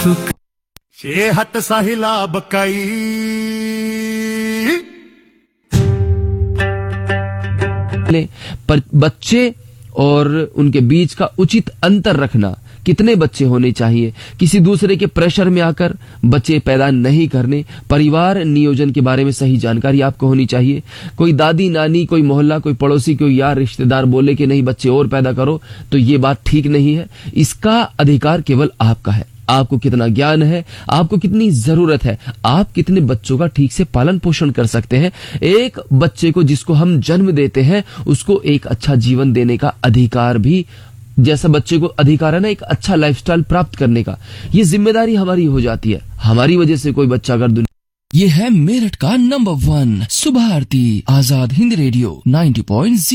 सेहत साहिला बकाई पर बच्चे और उनके बीच का उचित अंतर रखना, कितने बच्चे होने चाहिए, किसी दूसरे के प्रेशर में आकर बच्चे पैदा नहीं करने, परिवार नियोजन के बारे में सही जानकारी आपको होनी चाहिए। कोई दादी नानी, कोई मोहल्ला, कोई पड़ोसी, कोई यार रिश्तेदार बोले कि नहीं बच्चे और पैदा करो, तो ये बात ठीक नहीं है। इसका अधिकार केवल आपका है। आपको कितना ज्ञान है, आपको कितनी जरूरत है, आप कितने बच्चों का ठीक से पालन पोषण कर सकते हैं। एक बच्चे को जिसको हम जन्म देते हैं उसको एक अच्छा जीवन देने का अधिकार भी, जैसा बच्चे को अधिकार है ना एक अच्छा लाइफस्टाइल प्राप्त करने का, ये जिम्मेदारी हमारी हो जाती है। हमारी वजह से कोई बच्चा अगर ये है मेरठ का नंबर 1 सुबह आरती आजाद हिंद रेडियो 90.0।